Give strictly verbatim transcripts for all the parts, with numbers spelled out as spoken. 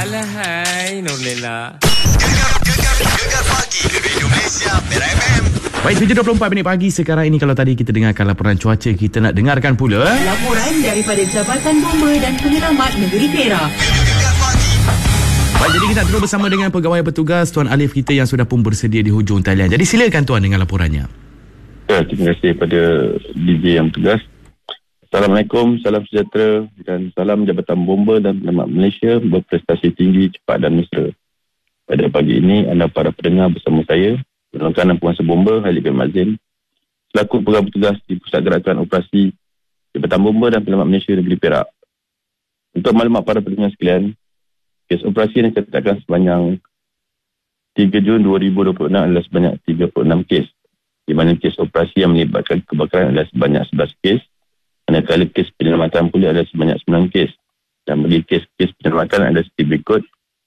Alahai, Nurlela. Gegar, gegar, gegar pagi. Radio Malaysia, Pera F M. Baik, tujuh dua puluh empat minit pagi sekarang ini. Kalau tadi kita dengarkan laporan cuaca, kita nak dengarkan pula laporan daripada Jabatan Bomba dan Penyelamat Negeri Perak. Gegar pagi. Baik, jadi kita terus bersama dengan pegawai bertugas Tuan Alif kita yang sudah pun bersedia di hujung talian. Jadi silakan Tuan dengan laporannya. Ya, terima kasih kepada D J yang bertugas. Assalamualaikum, salam sejahtera dan salam Jabatan Bomba dan Penyelamat Malaysia berprestasi tinggi, cepat dan mesra. Pada pagi ini, anda para pendengar bersama saya, Penolongan Penguasa Bomba Khalid bin Mazin, selaku pegawai bertugas di Pusat Gerakan Operasi Jabatan Bomba dan Penyelamat Malaysia Negeri Perak. Untuk maklumat para pendengar sekalian, kes operasi yang dicatatkan sebanyak tiga Jun dua ribu dua puluh enam adalah sebanyak tiga puluh enam kes, di mana kes operasi yang melibatkan kebakaran adalah sebanyak sebelas kes, manakala kes penyelamatan pula ada sebanyak sembilan kes. Dan bagi kes-kes penyelamatan ada seperti berikut.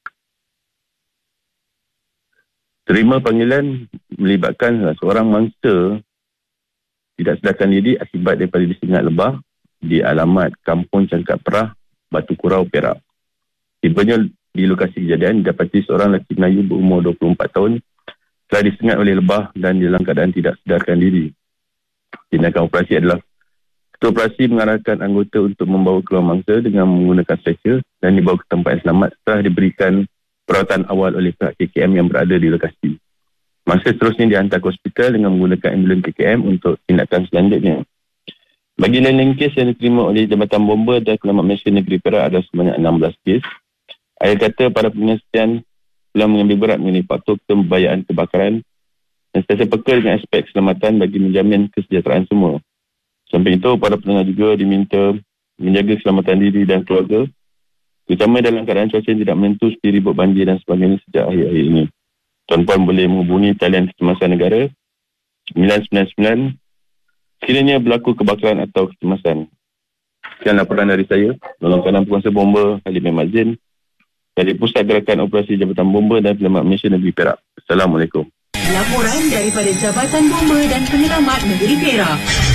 Terima panggilan melibatkan seorang mangsa tidak sedarkan diri akibat daripada disengat lebah di alamat Kampung Cangkat Perah, Batu Kurau, Perak. Tibanya di lokasi kejadian didapati seorang lelaki Melayu berumur dua puluh empat tahun telah disengat oleh lebah dan dalam keadaan tidak sedarkan diri. Tindakan operasi adalah Ketua operasi mengarahkan anggota untuk membawa keluar mangsa dengan menggunakan stretcher dan dibawa ke tempat yang selamat setelah diberikan perawatan awal oleh pihak K K M yang berada di lokasi. Mangsa seterusnya dihantar ke hospital dengan menggunakan ambulans K K M untuk tindakan selanjutnya. Bagi lain-lain kes yang diterima oleh Jabatan Bomba dan Penyelamat Malaysia Negeri Perak ada sebanyak enam belas kes. Akhir kata para pendengar sekalian telah mengambil berat mengenai faktor pembayaan kebakaran dan sentiasa peka dengan aspek keselamatan bagi menjamin kesejahteraan semua. Sampai itu, para pendengar juga diminta menjaga keselamatan diri dan keluarga, terutama dalam keadaan cuaca yang tidak menentu seperti ribut banjir dan sebagainya sejak akhir-akhir ini. Tuan-puan boleh menghubungi talian kecemasan negara sembilan sembilan sembilan sekiranya berlaku kebakaran atau kecemasan. Sekian laporan dari saya, Penolongan Penguasa Bomba Khalid bin Mazin dari Pusat Gerakan Operasi Jabatan Bomba dan Penyelamat Malaysia Negeri Perak. Assalamualaikum. Laporan daripada Jabatan Bomba dan Penyelamat Negeri Perak.